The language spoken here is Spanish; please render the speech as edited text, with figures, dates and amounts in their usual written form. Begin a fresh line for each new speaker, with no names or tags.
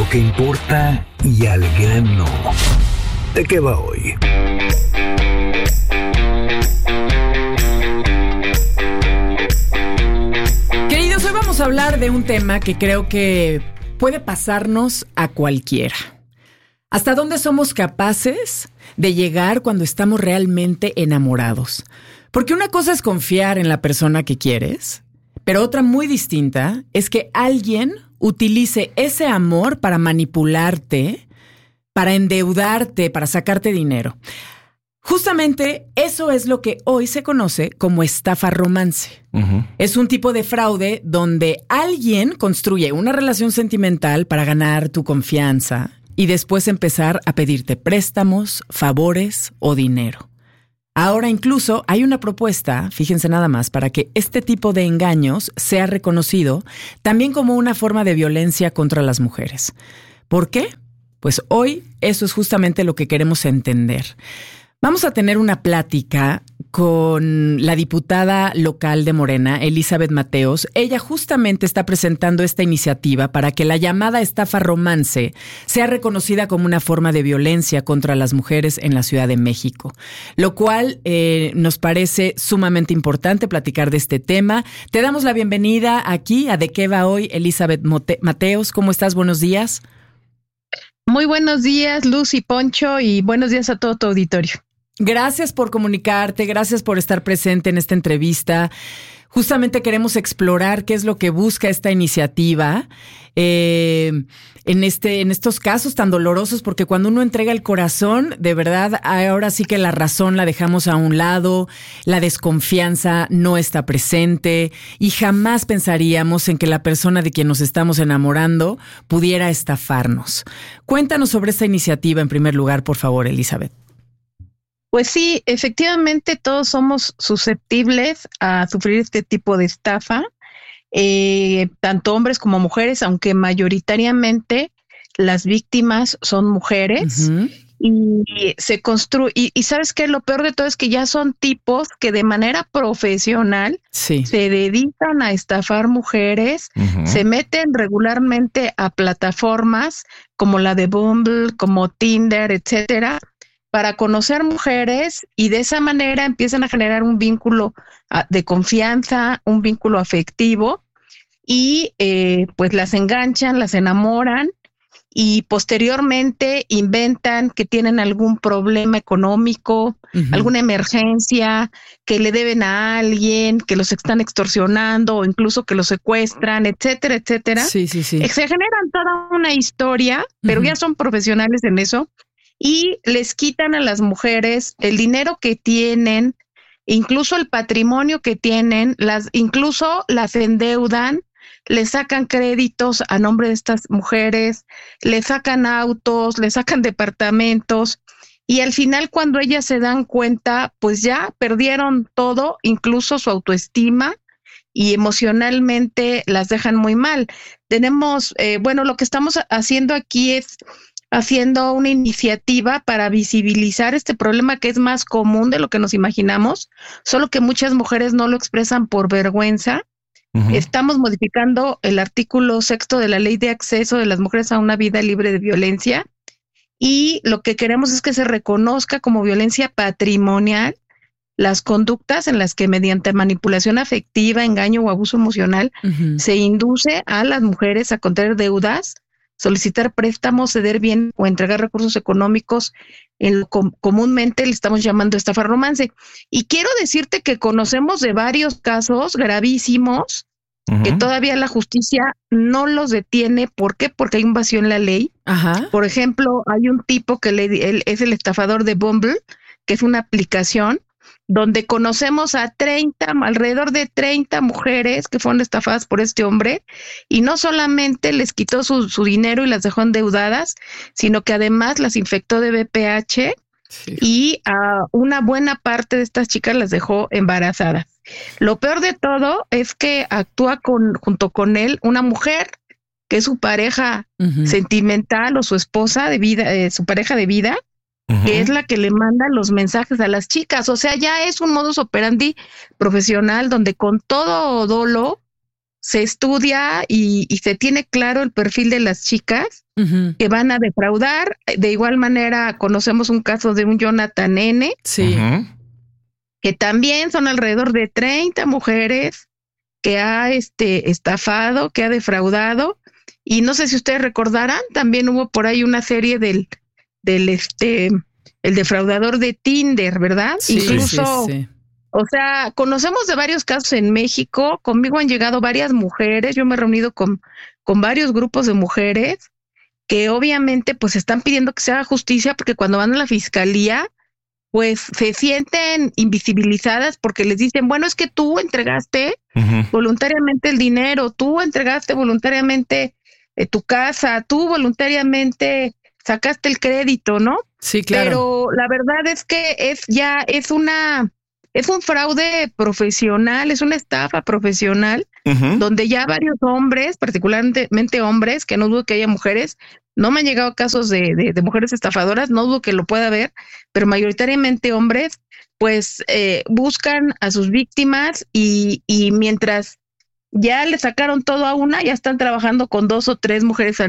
lo que importa y al grano. ¿De qué va hoy?
Queridos, hoy vamos a hablar de un tema que creo que puede pasarnos a cualquiera. ¿Hasta dónde somos capaces de llegar cuando estamos realmente enamorados? Porque una cosa es confiar en la persona que quieres, pero otra muy distinta es que alguien utilice ese amor para manipularte, para endeudarte, para sacarte dinero. Justamente eso es lo que hoy se conoce como estafa romance. Es un tipo de fraude donde alguien construye una relación sentimental para ganar tu confianza y después empezar a pedirte préstamos, favores o dinero. Ahora incluso hay una propuesta, fíjense nada más, para que este tipo de engaños sea reconocido también como una forma de violencia contra las mujeres. ¿Por qué? Pues hoy eso es justamente lo que queremos entender. Vamos a tener una plática con la diputada local de Morena, Elizabeth Mateos. Ella justamente está presentando esta iniciativa para que la llamada estafa romance sea reconocida como una forma de violencia contra las mujeres en la Ciudad de México, lo cual nos parece sumamente importante platicar de este tema. Te damos la bienvenida aquí a De qué va hoy, Elizabeth Mateos. ¿Cómo estás? Buenos días.
Muy buenos días, Luz y Poncho, y buenos días a todo tu auditorio.
Gracias por comunicarte, gracias por estar presente en esta entrevista. Justamente queremos explorar qué es lo que busca esta iniciativa en estos casos tan dolorosos, porque cuando uno entrega el corazón, de verdad, ahora sí que la razón la dejamos a un lado, la desconfianza no está presente y jamás pensaríamos en que la persona de quien nos estamos enamorando pudiera estafarnos. Cuéntanos sobre esta iniciativa en primer lugar, por favor, Elizabeth.
Pues sí, efectivamente todos somos susceptibles a sufrir este tipo de estafa, tanto hombres como mujeres, aunque mayoritariamente las víctimas son mujeres. Uh-huh. Y se construye, y ¿sabes qué? Lo peor de todo es que ya son tipos que de manera profesional se dedican a estafar mujeres, se meten regularmente a plataformas como la de Bumble, como Tinder, etcétera, para conocer mujeres y de esa manera empiezan a generar un vínculo de confianza, un vínculo afectivo y pues las enganchan, las enamoran y posteriormente inventan que tienen algún problema económico, alguna emergencia, que le deben a alguien, que los están extorsionando o incluso que los secuestran, etcétera, etcétera.
Sí.
Se generan toda una historia, pero ya son profesionales en eso. Y les quitan a las mujeres el dinero que tienen, incluso el patrimonio que tienen, incluso las endeudan, les sacan créditos a nombre de estas mujeres, les sacan autos, les sacan departamentos y al final cuando ellas se dan cuenta, pues ya perdieron todo, incluso su autoestima y emocionalmente las dejan muy mal. Tenemos, lo que estamos haciendo aquí es haciendo una iniciativa para visibilizar este problema que es más común de lo que nos imaginamos, solo que muchas mujeres no lo expresan por vergüenza. Estamos modificando el artículo 6 de la Ley de Acceso de las Mujeres a una Vida Libre de Violencia y lo que queremos es que se reconozca como violencia patrimonial las conductas en las que mediante manipulación afectiva, engaño o abuso emocional se induce a las mujeres a contraer deudas, solicitar préstamos, ceder bien o entregar recursos económicos, comúnmente le estamos llamando estafa romance. Y quiero decirte que conocemos de varios casos gravísimos que todavía la justicia no los detiene. ¿Por qué? Porque hay un vacío en la ley. Por ejemplo, hay un tipo que él es el estafador de Bumble, que es una aplicación donde conocemos a alrededor de 30 mujeres que fueron estafadas por este hombre y no solamente les quitó su dinero y las dejó endeudadas, sino que además las infectó de VPH y a una buena parte de estas chicas las dejó embarazadas. Lo peor de todo es que actúa junto con él una mujer que es su pareja sentimental o su esposa de vida, su pareja de vida, que es la que le manda los mensajes a las chicas. O sea, ya es un modus operandi profesional donde con todo dolo se estudia y se tiene claro el perfil de las chicas que van a defraudar. De igual manera, conocemos un caso de un Jonathan N.,
Sí.
que también son alrededor de 30 mujeres que ha estafado, que ha defraudado. Y no sé si ustedes recordarán, también hubo por ahí una serie el defraudador de Tinder, ¿verdad?
Sí,
Incluso,
sí.
o sea, conocemos de varios casos en México. Conmigo han llegado varias mujeres. Yo me he reunido con varios grupos de mujeres que obviamente pues están pidiendo que se haga justicia, porque cuando van a la fiscalía pues se sienten invisibilizadas, porque les dicen, bueno, es que tú entregaste voluntariamente el dinero, tú entregaste voluntariamente tu casa, tú voluntariamente sacaste el crédito, ¿no?
Sí, claro.
Pero la verdad es que es un fraude profesional, es una estafa profesional, donde ya varios hombres, particularmente hombres, que no dudo que haya mujeres, no me han llegado casos de mujeres estafadoras, no dudo que lo pueda haber, pero mayoritariamente hombres, pues buscan a sus víctimas y mientras ya le sacaron todo a una, ya están trabajando con 2 o 3 mujeres al